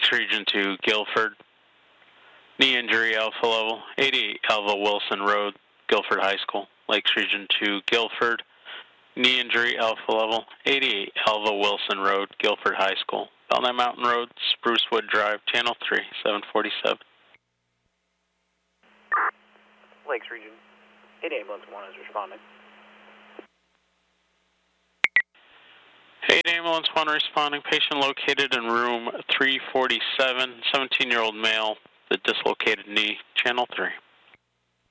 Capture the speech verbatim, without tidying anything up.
Lakes Region two, Guilford. Knee injury, alpha level, eighty-eight Alva Wilson Road, Guilford High School. Lakes Region two, Guilford. Knee injury, alpha level, eighty-eight Alva Wilson Road, Guilford High School. Belknap Mountain Road, Sprucewood Drive, Channel three, seven forty-seven. Lakes Region, eight ambulance one is responding. eight ambulance one responding. Patient located in room three forty-seven, seventeen-year-old male, the dislocated knee, Channel three.